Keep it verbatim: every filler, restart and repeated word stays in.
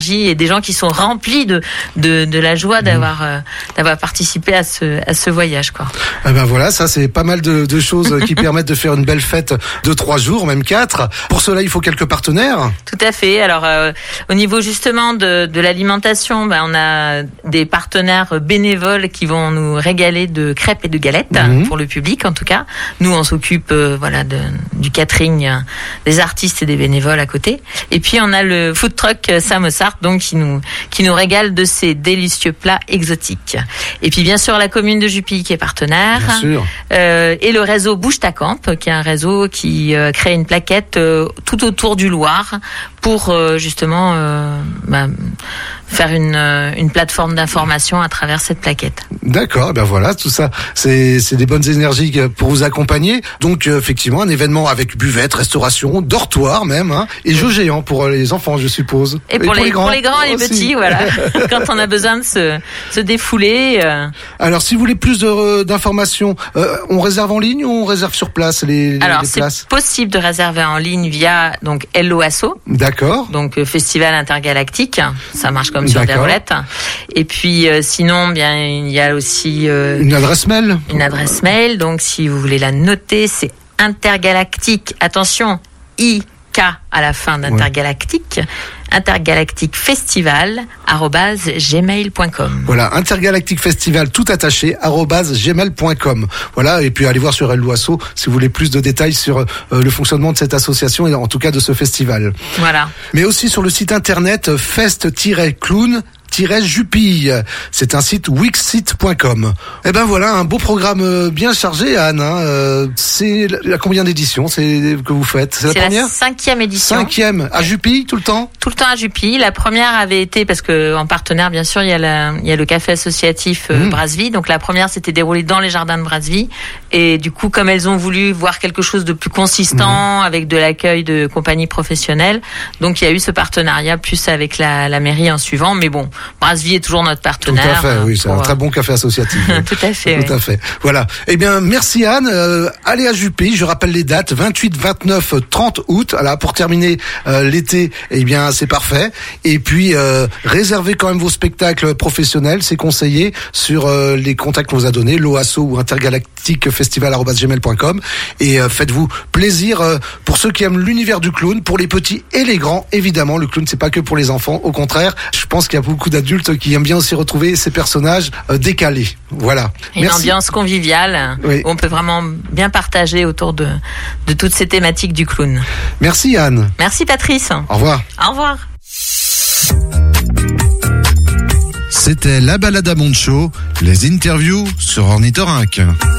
d'énergie et des gens qui sont remplis de de, de la joie d'avoir euh, d'avoir participé à ce à ce voyage, quoi. Eh ben voilà, ça c'est pas mal de, de choses qui permettent de faire une belle fête de trois jours, même quatre. Pour cela, il faut quelques partenaires. Tout à fait. Alors euh, au niveau justement de de l'alimentation, ben on a des partenaires bénévoles qui vont nous régaler de crêpes et de galettes mmh. pour le public en tout cas. Nous on s'occupe euh, voilà de du catering, euh, des artistes et des bénévoles à côté. Et puis on a le food truck Samosart donc qui nous qui nous régale de ces délicieux plats exotiques. Et puis bien sûr la commune de Jupille qui est partenaire. Bien sûr. Euh, et le réseau Bouge ta Camp qui est un réseau qui euh, crée une plaquette euh, tout autour du Loir pour euh, justement euh, bah, faire une euh, une plateforme d'information à travers cette plaquette. D'accord, ben voilà, tout ça, c'est c'est des bonnes énergies pour vous accompagner. Donc euh, effectivement, un événement avec buvette, restauration, dortoir même, hein, et jeux géants pour les enfants, je suppose. Et pour, et pour les, les grands, pour les grands et les aussi. Petits, voilà. Quand on a besoin de se se défouler. Euh... Alors, si vous voulez plus de, d'informations, euh, on réserve en ligne ou on réserve sur place les, Alors, les places? C'est possible de réserver en ligne via donc L O A S O. D'accord. Donc Festival Intergalactique, ça marche comme sur des roulettes. Et puis euh, sinon, bien il y a aussi euh, une adresse mail. Une adresse mail. Donc si vous voulez la noter, c'est intergalactique. Attention, I K à la fin d'Intergalactique. Ouais. intergalactique festival arobase gmail point com. Voilà, intergalactique festival tout attaché arobase gmail point com. Voilà, et puis allez voir sur L O A S O si vous voulez plus de détails sur euh, le fonctionnement de cette association et en tout cas de ce festival. Voilà. Mais aussi sur le site internet fest tiret clown tiret jupille. C'est un site wixsite point com. Eh ben voilà, un beau programme bien chargé, Anne. Hein. Euh, c'est la, la combien d'éditions c'est que vous faites? C'est la c'est première? La cinquième édition. Cinquième. À Jupille, tout le temps? Tout le temps à Jupille. La première avait été, parce que en partenaire, bien sûr, il y a, la, il y a le café associatif euh, mmh. Brasserie. Donc la première s'était déroulée dans les jardins de Brasserie. Et du coup, comme elles ont voulu voir quelque chose de plus consistant, mmh. avec de l'accueil de compagnies professionnelles, donc il y a eu ce partenariat plus avec la, la mairie en suivant. Mais bon, Brasserie est toujours notre partenaire. Tout à fait, oui, c'est pour... un très bon café associatif. Tout à fait. Tout oui. à fait. Voilà. Eh bien, merci Anne. Euh, allez à Jupille. Je rappelle les dates vingt-huit, vingt-neuf, trente août. Voilà, pour terminer euh, l'été, eh bien, c'est parfait. Et puis, euh, réservez quand même vos spectacles professionnels, c'est conseillé sur euh, les contacts qu'on vous a donnés, l'O A S O ou intergalactique festival arobase gmail point com. Et euh, faites-vous plaisir euh, pour ceux qui aiment l'univers du clown, pour les petits et les grands. Évidemment, le clown, c'est pas que pour les enfants. Au contraire, je pense qu'il y a beaucoup d'adultes qui aiment bien aussi retrouver ces personnages euh, décalés. Voilà. Une Merci. Ambiance conviviale, oui. Où on peut vraiment bien partager autour de, de toutes ces thématiques du clown. Merci Anne. Merci Patrice. Au revoir. Au revoir. C'était La Balade à Monte Show, les interviews sur Ornithorynque.